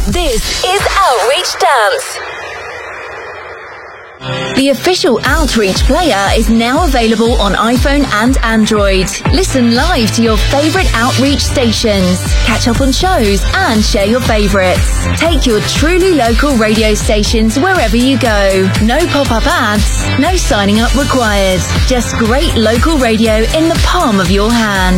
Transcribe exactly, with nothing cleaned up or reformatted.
This is Outreach Dance. The official Outreach player is now available on iPhone and Android. Listen live to your favourite Outreach stations, catch up on shows and share your favourites. Take your truly local radio stations wherever you go. No pop-up ads, no signing up required. Just great local radio in the palm of your hand.